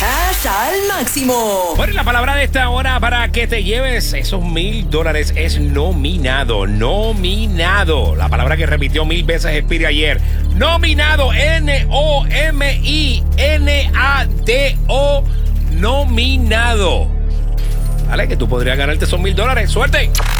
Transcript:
Cash al máximo. Bueno, y la palabra de esta hora para que te lleves esos $1,000 es nominado. Nominado. La palabra que repitió 1000 veces Speedy ayer. Nominado. Nominado. Nominado. Vale, que tú podrías ganarte esos $1,000. ¡Suerte!